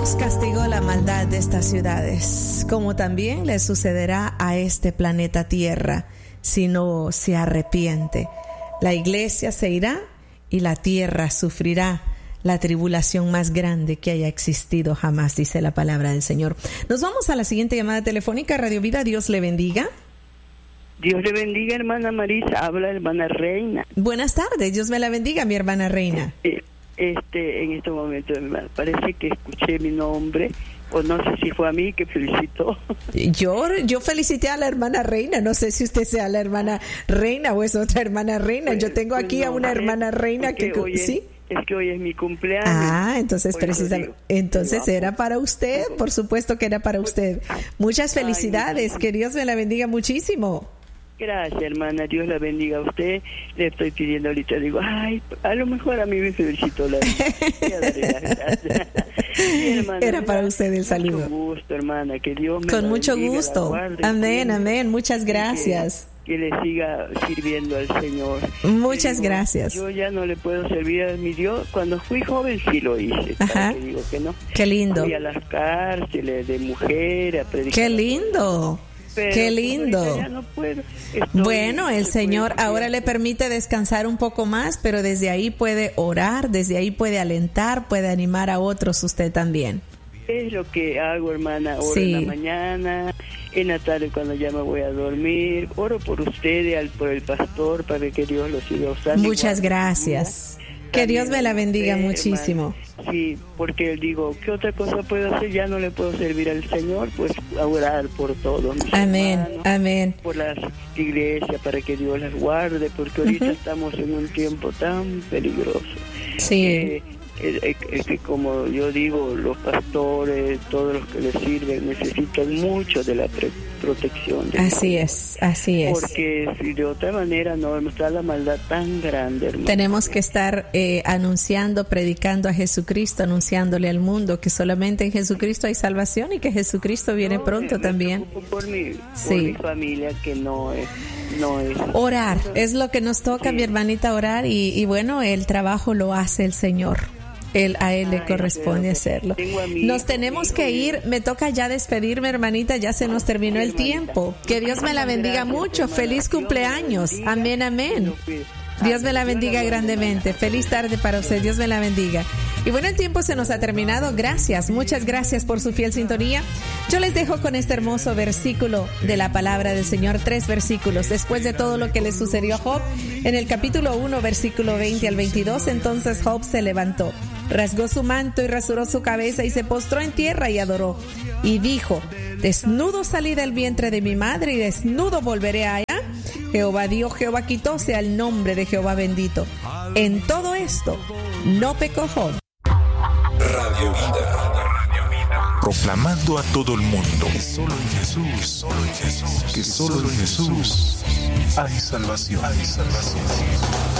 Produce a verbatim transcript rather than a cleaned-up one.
Dios castigó la maldad de estas ciudades, como también le sucederá a este planeta Tierra si no se arrepiente. La iglesia se irá y la tierra sufrirá la tribulación más grande que haya existido jamás, dice la palabra del Señor. Nos vamos a la siguiente llamada telefónica. Radio Vida, Dios le bendiga. Dios le bendiga, hermana Marisa. Habla hermana Reina. Buenas tardes, Dios me la bendiga, mi hermana Reina. Este, en este momento, hermana, parece que escuché mi nombre, o no sé si fue a mí que felicitó. Yo, yo felicité a la hermana Reina, no sé si usted sea la hermana Reina o es otra hermana Reina. Pues, yo tengo aquí pues no, a una hermana Reina que... Oye, ¿sí? Es que hoy es mi cumpleaños. Ah, entonces precisamente, entonces era para usted, por supuesto que era para usted. Muchas felicidades, que Dios me la bendiga muchísimo. Gracias, hermana, Dios la bendiga a usted. Le estoy pidiendo ahorita, digo, ay, a lo mejor a mí me felicitó la vida. Era para usted el saludo. Con mucho gusto, hermana, que Dios me Con mucho gusto. Amén, amén, muchas gracias. Que, que le siga sirviendo al Señor. Muchas digo, gracias. Yo ya no le puedo servir a mi Dios. Cuando fui joven sí lo hice. Ajá. Que digo que no. Qué lindo. Fui a las cárceles de mujeres a predicar. Qué lindo. Pero qué lindo. Ya no puedo. Estoy, bueno, el Señor puedo, ahora le permite descansar un poco más, pero desde ahí puede orar, desde ahí puede alentar, puede animar a otros usted también. Es lo que hago, hermana. Oro sí. en la mañana, en la tarde cuando ya me voy a dormir. Oro por ustedes, por el pastor, para que Dios lo siga usando. Muchas gracias. Que Dios me la bendiga usted, muchísimo. Hermana. Sí, porque digo, ¿qué otra cosa puedo hacer? Ya no le puedo servir al Señor, pues a orar por todos. Amén, hermanos, amén. Por las iglesias, para que Dios las guarde, porque ahorita uh-huh. estamos en un tiempo tan peligroso. Sí. Eh, Es, es que como yo digo, los pastores, todos los que les sirven necesitan mucho de la pre- protección. De así Dios. es, así es. Porque si de otra manera no está la maldad tan grande, hermano. Tenemos que estar eh, anunciando, predicando a Jesucristo, anunciándole al mundo que solamente en Jesucristo hay salvación y que Jesucristo viene no, pronto me, también. Me preocupo por mi, sí. por mi familia que no es... No es. Orar, es lo que nos toca, sí. mi hermanita, orar y, y bueno, el trabajo lo hace el Señor. Él, a él le corresponde Ay, hacerlo. Nos tenemos que ir, me toca ya despedirme, hermanita, ya se nos terminó el tiempo. Que Dios me la bendiga mucho, feliz cumpleaños, amén, amén. Dios me la bendiga grandemente, feliz tarde para usted, Dios me la bendiga. Y bueno, el tiempo se nos ha terminado, gracias, muchas gracias por su fiel sintonía. Yo les dejo con este hermoso versículo de la palabra del Señor, tres versículos. Después de todo lo que le sucedió a Job, en el capítulo uno, versículo veinte al veintidós, entonces Job se levantó, rasgó su manto y rasuró su cabeza y se postró en tierra y adoró. Y dijo, desnudo salí del vientre de mi madre y desnudo volveré allá. Jehová dio, Jehová quitó, sea el nombre de Jehová bendito. En todo esto, no pecó Job. Radio Vida. Proclamando a todo el mundo que solo en Jesús, que solo en Jesús hay salvación. Hay salvación.